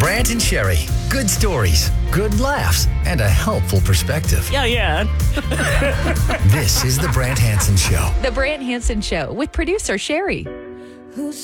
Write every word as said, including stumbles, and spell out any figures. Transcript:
Brant and Sherry. Good stories, good laughs, and a helpful perspective. Yeah, yeah. This is The Brant Hanson Show. The Brant Hanson Show with producer Sherry. Who's